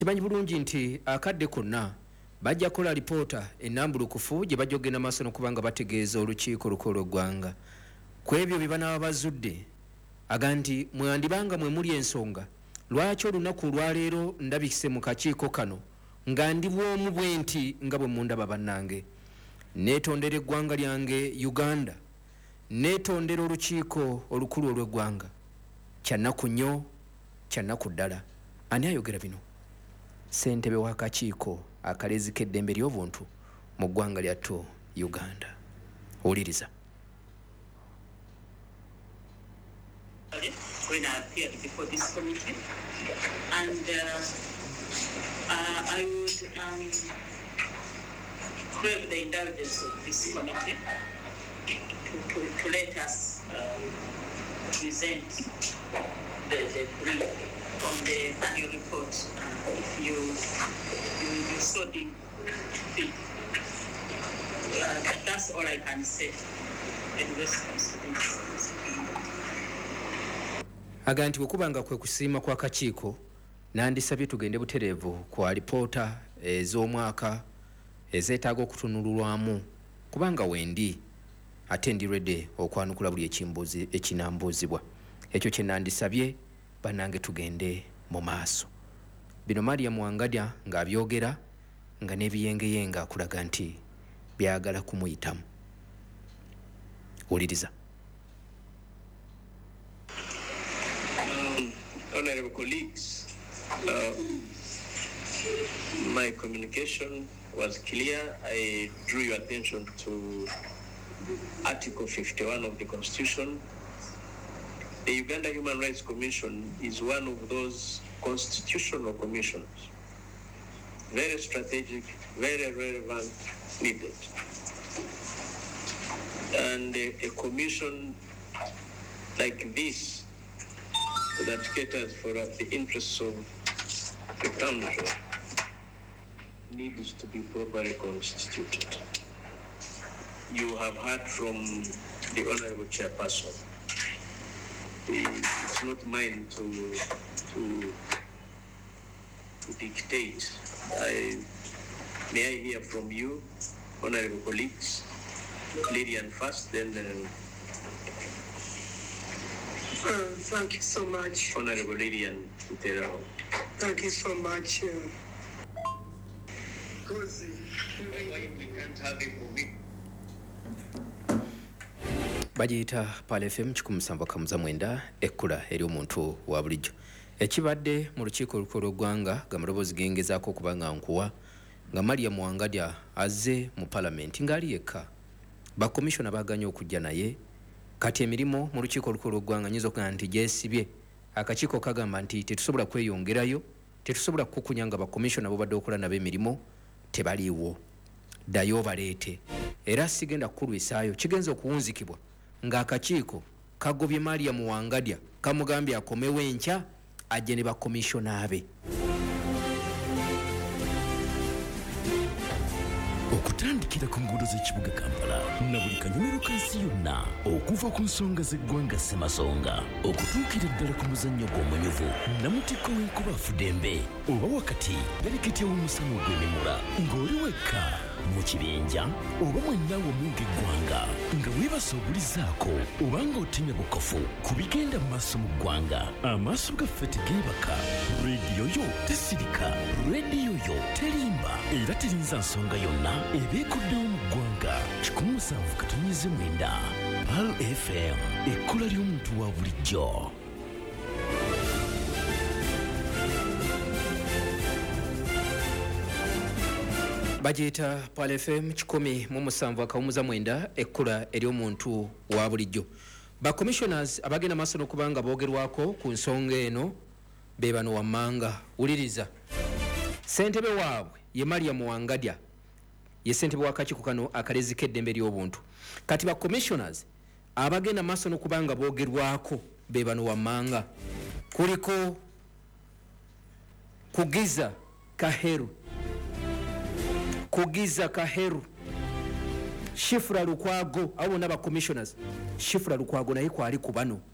Kimanyi bulungi nti akadde konna bajja kola lipoota ennambulukufu gye bajja okugenda maaso n'okubanga bategeeza olukiiko olukulu lw'eggwanga ku ebyo bye banaaba bazudde aga nti mwandibanga mwe muli ensonga lwaki olunaku olwaleero ndabikise mu kakiiko kano nga ndi bw'omu bwe nti nga bwe mundaba bannange neetondera eggwanga lyange Uganda neetondera olukiiko olukulu olw'eggwanga kyannaku nnyo kyannaku ddala ani ayogera bino ssentebe w'akakiiko akaleezika eddembe ly'obuntu mu ggwanga lyattu Uganda. Owuliriza. When I appeared before this committee, and I would crave the indulgence of this committee to let us present the brief on the annual report, if you so deem fit. That's all I can say in response to this. Aga nti bwekubanga kwe kusiima kwa kakiiko nandisabye tugende butereevu kwa lipoota ez'omwaka ezeetaaga okutunululwamu kubanga wendi ate ndi ready okwanukula buli ekinambuuzibwa ekyo kye nandisabye bannange tugende mu maaso. Bino Maria Muwangadya ng'abyogera nga n'ebiyengeyenga akulaga nti byagala kumuyitamu. Wuliriza. Honorable colleagues, my communication was clear. I drew your attention to Article 51 of the Constitution. The Uganda Human Rights Commission is one of those constitutional commissions, very strategic, very relevant, needed. And a commission like this that caters for the interests of the country needs to be properly constituted. You have heard from the Honorable Chairperson. It's not mine to dictate. May I hear from you, honorable colleagues? Lillian first, then thank you so much. Honorable Lillian Terao. Thank you so much. We can't have a movie. Bajiyita Pal FM 107.9 ekkula eri omuntu wa bulijjo ekibadde mu lukiiko olukulu lw'eggwanga nga muloboozi gengezaako okubanga nkuwa nga Maria Muwangadya azze mu palamenti ng'ali yekka bakomishona baaganye okujja naye kati emirimu mu lukiiko olukulu lw'eggwanga nyiza okuga nti gyesibye akakiiko kagamba nti tetusobola kweyongerayo tetusobola kukunya nga bakomishona bo badde okola nabo emirimu tebaliiwo ddayo baleete era sigenda kukulwisaayo kigenza okuwunzikibwa ng'akakiiko kagobye Maria Muwangadya kamugambye akomewo enkya ajje ne bakomishona be. Okutandikira ku nguudo z'ekibuga Kampala na buli kanyomero kansi yonna okuva ku nsonga z'eggwanga Ssemasonga okutuukira ddala ku muzannyo gw'omunyuvu Namutikko w'enkuba Fudembe oba wakati bereketya w'omusana ogw'emimula ng'oli wekka mu kibinja oba mwennawe omunga eggwanga nga weebasa obulizaako obanga otemya bukofu ku bigenda mu maaso mu ggwanga amaaso gaffe tegeebaka rediyo yo tesirika rediyo yo terimba era terinza nsonga yonna ebeekuddewo mu ggwanga 97.9 Pal FM ekkula ly'omuntu wa bulijjo. Bajiyita Pal FM 107.9 ekkula eri omuntu wa bulijjo. Ba commissioners abagenda maaso n'okubanga boogerwako ku nsonga eno be bano wammanga. Wuliriza. Ssentebe waabwe ye Maria Muwangadya ye ssentebe w'akakiiko kano akaleezika eddembe ly'obuntu. Kati ba commissioners abagenda maaso n'okubanga boogerwako be bano wammanga. Kuliko Kugiza Kaheru Shifra Lukwago abo n'aba commissioners. Shifra Lukwago naye kwali ku bano